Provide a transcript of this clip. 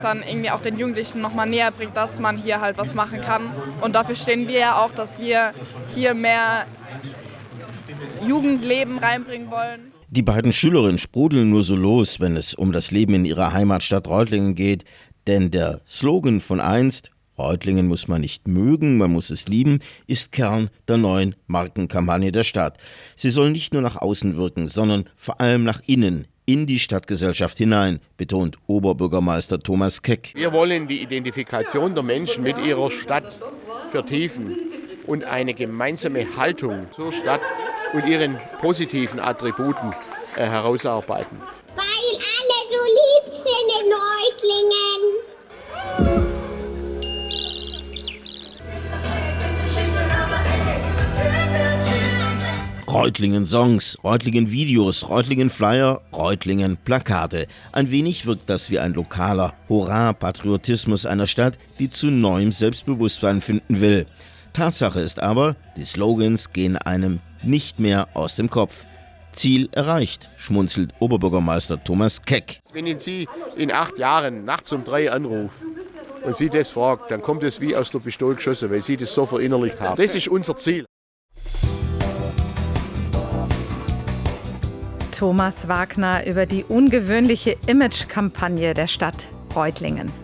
dann irgendwie auch den Jugendlichen nochmal näher bringt, dass man hier halt was machen kann. Und dafür stehen wir ja auch, dass wir hier mehr Jugendleben reinbringen wollen. Die beiden Schülerinnen sprudeln nur so los, wenn es um das Leben in ihrer Heimatstadt Reutlingen geht. Denn der Slogan von einst, Reutlingen muss man nicht mögen, man muss es lieben, ist Kern der neuen Markenkampagne der Stadt. Sie soll nicht nur nach außen wirken, sondern vor allem nach innen, in die Stadtgesellschaft hinein, betont Oberbürgermeister Thomas Keck. Wir wollen die Identifikation der Menschen mit ihrer Stadt vertiefen und eine gemeinsame Haltung zur Stadt und ihren positiven Attributen herausarbeiten. Weil alle so lieb sind in Reutlingen. Reutlingen-Songs, Reutlingen-Videos, Reutlingen-Flyer, Reutlingen-Plakate. Ein wenig wirkt das wie ein lokaler Hurra-Patriotismus einer Stadt, die zu neuem Selbstbewusstsein finden will. Tatsache ist aber, die Slogans gehen einem nicht mehr aus dem Kopf. Ziel erreicht, schmunzelt Oberbürgermeister Thomas Keck. Wenn ich Sie in 8 Jahren nachts um 3 anrufe und Sie das fragt, dann kommt es wie aus der Pistole geschossen, weil Sie das so verinnerlicht haben. Das ist unser Ziel. Thomas Wagner über die ungewöhnliche Image-Kampagne der Stadt Reutlingen.